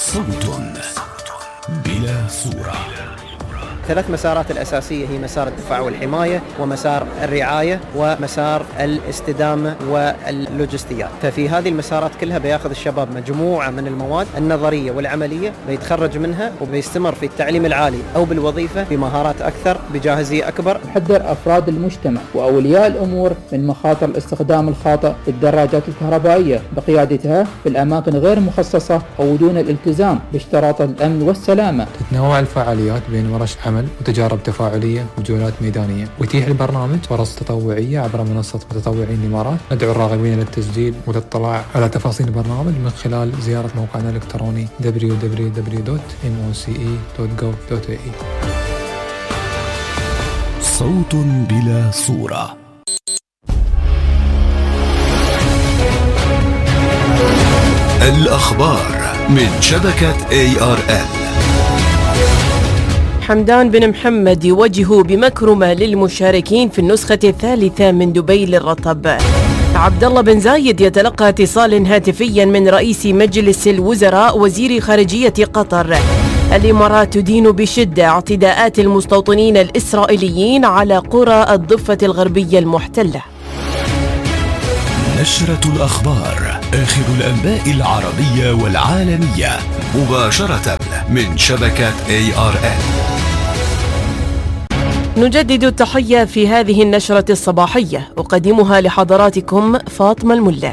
صوت بلا صورة. 3 مسارات الأساسية هي مسار الدفاع والحماية، ومسار الرعاية، ومسار الاستدامة واللوجستيات. ففي هذه المسارات كلها بياخذ الشباب مجموعة من المواد النظرية والعملية، بيتخرج منها وبيستمر في التعليم العالي أو بالوظيفة بمهارات أكثر بجاهزية أكبر. نحذر أفراد المجتمع وأولياء الأمور من مخاطر الاستخدام الخاطئ للدراجات الكهربائية بقيادتها في الأماكن غير مخصصة أو دون الالتزام باشتراطات الأمن والسلامة. تتنوع الفعاليات بين ورش عمل وتجارب تفاعلية وجولات ميدانية، ويتيح البرنامج فرص تطوعية عبر منصة متطوعين الإمارات. ندعو الراغبين للتسجيل والاطلاع على تفاصيل البرنامج من خلال زيارة موقعنا الإلكتروني www.moce.gov.ae. صوت بلا صورة. الأخبار من شبكة ARL. حمدان بن محمد يوجه بمكرمة للمشاركين في النسخة الثالثة من دبي للرطب. عبد الله بن زايد يتلقى اتصال هاتفيا من رئيس مجلس الوزراء وزير خارجية قطر. الإمارات تدين بشدة اعتداءات المستوطنين الإسرائيليين على قرى الضفة الغربية المحتلة. نشرة الأخبار، آخر الأنباء العربية والعالمية مباشرة من شبكة ARL. نجدد التحية في هذه النشرة الصباحية، أقدمها لحضراتكم فاطمة الملا.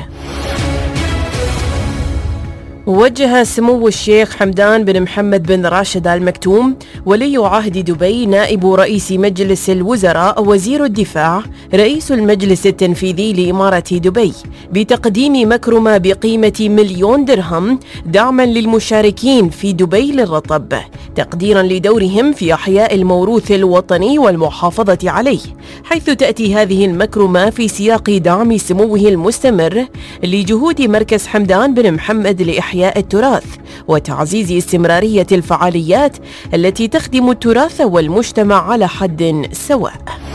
وجه سمو الشيخ حمدان بن محمد بن راشد آل مكتوم ولي عهد دبي نائب رئيس مجلس الوزراء وزير الدفاع رئيس المجلس التنفيذي لإمارة دبي بتقديم مكرمة بقيمة 1,000,000 درهم دعما للمشاركين في دبي للرطب، تقديرا لدورهم في إحياء الموروث الوطني والمحافظة عليه، حيث تأتي هذه المكرمة في سياق دعم سموه المستمر لجهود مركز حمدان بن محمد لإحياء التراث وتعزيز استمرارية الفعاليات التي تخدم التراث والمجتمع على حد سواء.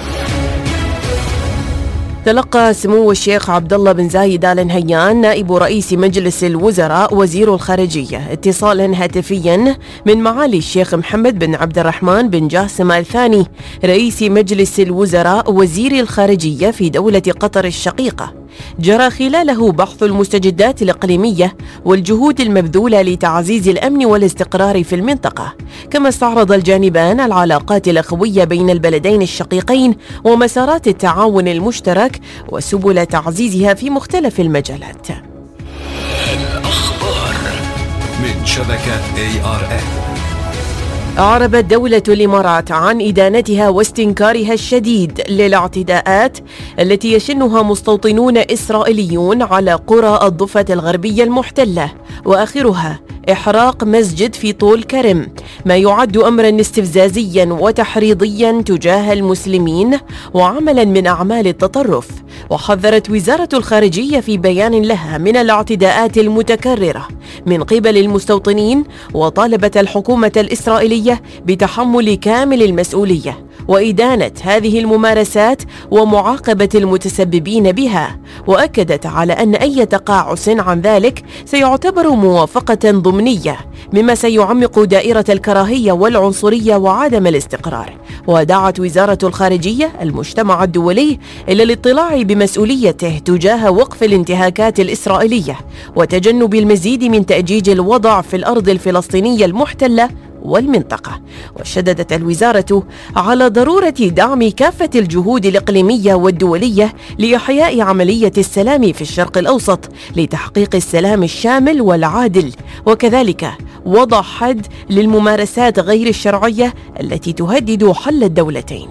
تلقى سمو الشيخ عبد الله بن زايد آل نهيان نائب رئيس مجلس الوزراء وزير الخارجية اتصالا هاتفيا من معالي الشيخ محمد بن عبد الرحمن بن جاسم آل ثاني رئيس مجلس الوزراء وزير الخارجية في دولة قطر الشقيقة، جرى خلاله بحث المستجدات الإقليمية والجهود المبذولة لتعزيز الأمن والاستقرار في المنطقة، كما استعرض الجانبان العلاقات الأخوية بين البلدين الشقيقين ومسارات التعاون المشترك وسبل تعزيزها في مختلف المجالات. الأخبار من شبكة ARL. أعربت دولة الإمارات عن إدانتها واستنكارها الشديد للاعتداءات التي يشنها مستوطنون إسرائيليون على قرى الضفة الغربية المحتلة، وآخرها إحراق مسجد في طول كرم، ما يعد أمرا استفزازيا وتحريضيا تجاه المسلمين وعملا من أعمال التطرف. وحذرت وزارة الخارجية في بيان لها من الاعتداءات المتكررة من قبل المستوطنين، وطالبت الحكومة الإسرائيلية بتحمل كامل المسؤولية وإدانة هذه الممارسات ومعاقبة المتسببين بها، وأكدت على أن أي تقاعس عن ذلك سيعتبر موافقة ضمنية، مما سيعمق دائرة الكراهية والعنصرية وعدم الاستقرار. ودعت وزارة الخارجية المجتمع الدولي إلى الاطلاع بمسؤوليته تجاه وقف الانتهاكات الإسرائيلية وتجنب المزيد من تأجيج الوضع في الأرض الفلسطينية المحتلة والمنطقة. وشددت الوزارة على ضرورة دعم كافة الجهود الإقليمية والدولية لإحياء عملية السلام في الشرق الأوسط لتحقيق السلام الشامل والعادل، وكذلك وضع حد للممارسات غير الشرعية التي تهدد حل الدولتين.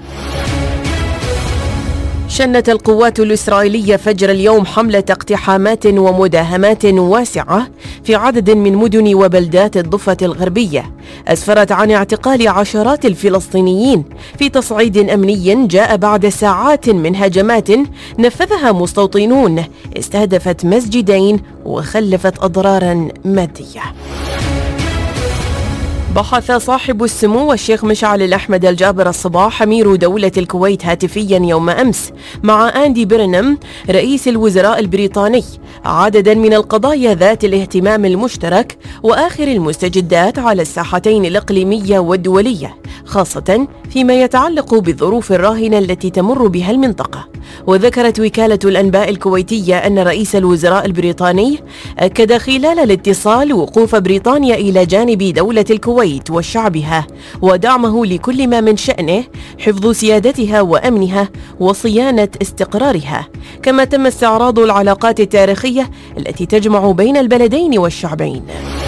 شنت القوات الإسرائيلية فجر اليوم حملة اقتحامات ومداهمات واسعة في عدد من مدن وبلدات الضفة الغربية، أسفرت عن اعتقال عشرات الفلسطينيين في تصعيد أمني جاء بعد ساعات من هجمات نفذها مستوطنون استهدفت مسجدين وخلفت أضرارا مادية. بحث صاحب السمو الشيخ مشعل الأحمد الجابر الصباح أمير دولة الكويت هاتفيا يوم أمس مع أندي بيرنم رئيس الوزراء البريطاني عددا من القضايا ذات الاهتمام المشترك وآخر المستجدات على الساحتين الإقليمية والدولية، خاصة فيما يتعلق بالظروف الراهنة التي تمر بها المنطقة. وذكرت وكالة الأنباء الكويتية أن رئيس الوزراء البريطاني أكد خلال الاتصال وقوف بريطانيا إلى جانب دولة الكويت وشعبها ودعمه لكل ما من شأنه حفظ سيادتها وأمنها وصيانة استقرارها، كما تم استعراض العلاقات التاريخية التي تجمع بين البلدين والشعبين.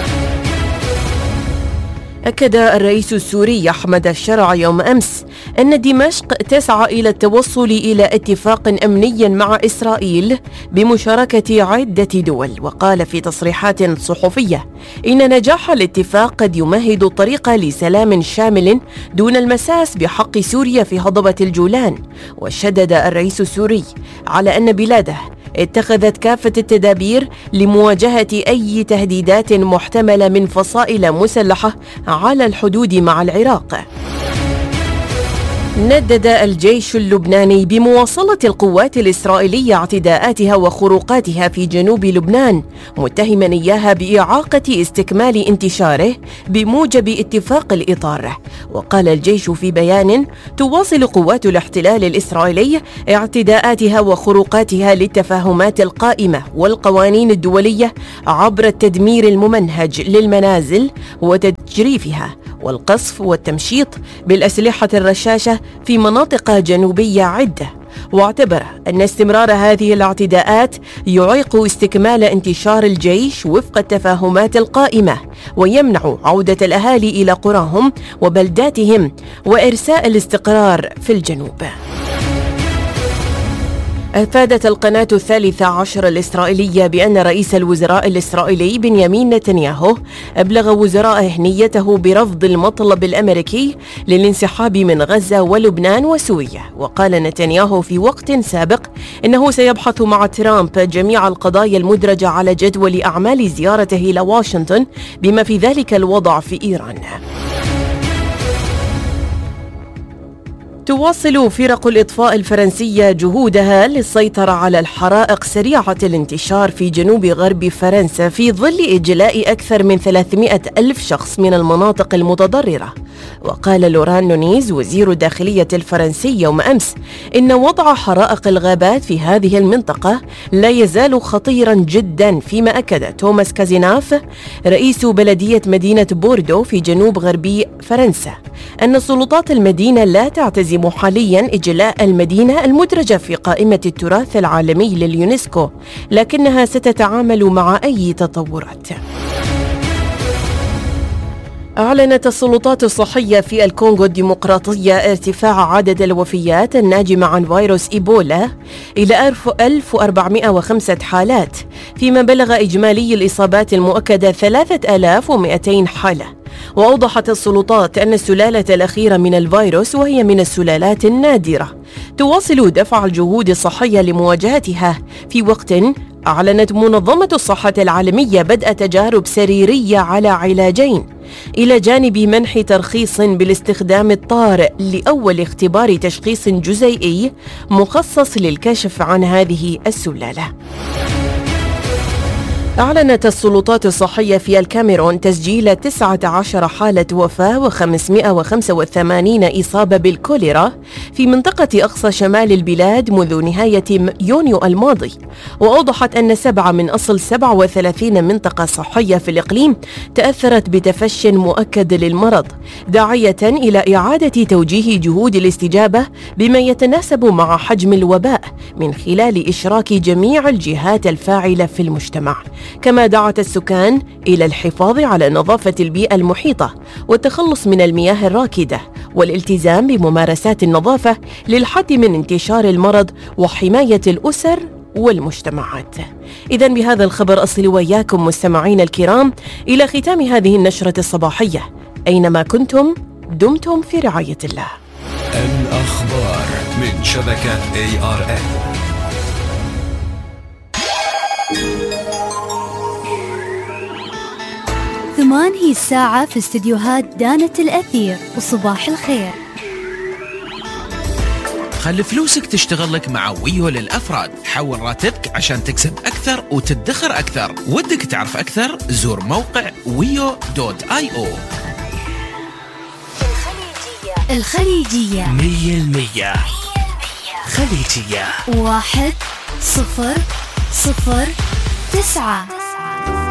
أكد الرئيس السوري أحمد الشرع يوم أمس أن دمشق تسعى إلى التوصل إلى اتفاق أمني مع إسرائيل بمشاركة عدة دول، وقال في تصريحات صحفية إن نجاح الاتفاق قد يمهد الطريق لسلام شامل دون المساس بحق سوريا في هضبة الجولان. وشدد الرئيس السوري على أن بلاده اتخذت كافة التدابير لمواجهة أي تهديدات محتملة من فصائل مسلحة على الحدود مع العراق. ندد الجيش اللبناني بمواصلة القوات الإسرائيلية اعتداءاتها وخروقاتها في جنوب لبنان، متهما إياها بإعاقة استكمال انتشاره بموجب اتفاق الإطار. وقال الجيش في بيان: تواصل قوات الاحتلال الإسرائيلي اعتداءاتها وخروقاتها للتفاهمات القائمة والقوانين الدولية عبر التدمير الممنهج للمنازل وتجريفها والقصف والتمشيط بالأسلحة الرشاشة في مناطق جنوبية عدة. واعتبر أن استمرار هذه الاعتداءات يعيق استكمال انتشار الجيش وفق التفاهمات القائمة، ويمنع عودة الأهالي إلى قراهم وبلداتهم وإرساء الاستقرار في الجنوب. أفادت القناة 13 الإسرائيلية بأن رئيس الوزراء الإسرائيلي بنيامين نتنياهو أبلغ وزرائه نيته برفض المطلب الأمريكي للانسحاب من غزة ولبنان وسوريا. وقال نتنياهو في وقت سابق إنه سيبحث مع ترامب جميع القضايا المدرجة على جدول أعمال زيارته إلى واشنطن، بما في ذلك الوضع في إيران. تواصل فرق الإطفاء الفرنسية جهودها للسيطرة على الحرائق سريعة الانتشار في جنوب غرب فرنسا في ظل إجلاء أكثر من 300 ألف شخص من المناطق المتضررة. وقال لوران نونيز وزير الداخلية الفرنسي يوم أمس إن وضع حرائق الغابات في هذه المنطقة لا يزال خطيرا جدا، فيما أكد توماس كازيناف رئيس بلدية مدينة بوردو في جنوب غربي فرنسا أن سلطات المدينة لا تعتزم حاليا إجلاء المدينة المدرجة في قائمة التراث العالمي لليونسكو، لكنها ستتعامل مع أي تطورات. أعلنت السلطات الصحية في الكونغو الديمقراطية ارتفاع عدد الوفيات الناجمة عن فيروس إيبولا إلى 1405 حالات، فيما بلغ إجمالي الإصابات المؤكدة 3200 حالة. وأوضحت السلطات أن السلالة الأخيرة من الفيروس، وهي من السلالات النادرة، تواصل دفع الجهود الصحية لمواجهتها، في وقت أعلنت منظمة الصحة العالمية بدء تجارب سريرية على علاجين، إلى جانب منح ترخيص بالاستخدام الطارئ لأول اختبار تشخيص جزيئي مخصص للكشف عن هذه السلالة. أعلنت السلطات الصحية في الكاميرون تسجيل 19 حالة وفاة و585 إصابة بالكوليرا في منطقة أقصى شمال البلاد منذ نهاية يونيو الماضي. وأوضحت أن 7 من أصل 37 منطقة صحية في الإقليم تأثرت بتفش مؤكد للمرض، داعية إلى إعادة توجيه جهود الاستجابة بما يتناسب مع حجم الوباء من خلال إشراك جميع الجهات الفاعلة في المجتمع. كما دعت السكان إلى الحفاظ على نظافة البيئة المحيطة والتخلص من المياه الراكدة والالتزام بممارسات النظافة للحد من انتشار المرض وحماية الأسر والمجتمعات. إذن بهذا الخبر أصل وإياكم مستمعين الكرام إلى ختام هذه النشرة الصباحية. أينما كنتم دمتم في رعاية الله. الأخبار من شبكة ARN. 8 هي الساعة في استديوهات دانة الأثير، وصباح الخير. خلي فلوسك تشتغل لك مع ويو للأفراد. حول راتبك عشان تكسب أكثر وتدخر أكثر. ودك تعرف أكثر؟ زور موقع wio.io. الخليجية 100% خليجية 1009.